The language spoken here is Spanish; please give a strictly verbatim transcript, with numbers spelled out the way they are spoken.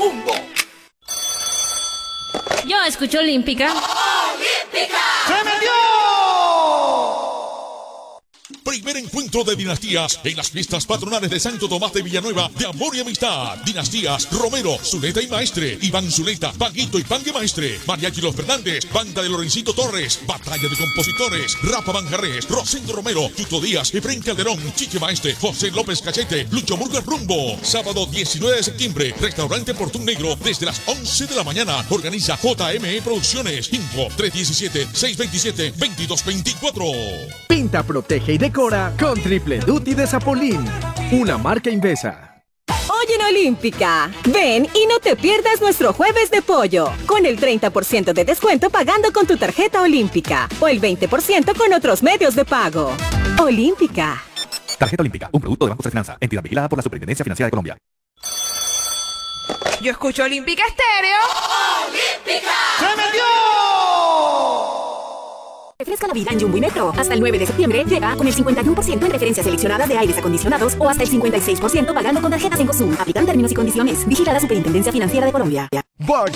Rumbo. Yo escucho Olímpica. ¡Olímpica! ¡Se metió! Primer encuentro de dinastías en las fiestas patronales de Santo Tomás de Villanueva de Amor y Amistad. Dinastías Romero, Zuleta y Maestre, Iván Zuleta, Paguito y Pangue Maestre, Mariachi Los Fernández, Banda de Lorencito Torres, Batalla de Compositores, Rafa Manjarres, Rosendo Romero, Tuto Díaz, Efraín Calderón, Chique Maestre, José López Cachete, Lucho Murgas Rumbo. Sábado diecinueve de septiembre, Restaurante Portún Negro desde las once de la mañana. Organiza J M E Producciones. Info tres uno siete, seis dos siete, dos dos dos cuatro. Pinta, protege y decora con Triple Duty de Zapolín, una marca Invesa. Hoy en Olímpica, ven y no te pierdas nuestro jueves de pollo, con el treinta por ciento de descuento pagando con tu tarjeta Olímpica o el veinte por ciento con otros medios de pago. Olímpica. Tarjeta Olímpica, un producto de Banco de Finanza, entidad vigilada por la Superintendencia Financiera de Colombia. Yo escucho Olímpica Estéreo. ¡Olímpica! ¡Se metió! Refresca la vida en Jumbo y Metro. Hasta el nueve de septiembre llega con el cincuenta y uno por ciento en referencias seleccionadas de aires acondicionados o hasta el cincuenta y seis por ciento pagando con tarjetas en Consum. Aplican términos y condiciones. Vigila la Superintendencia Financiera de Colombia. Bart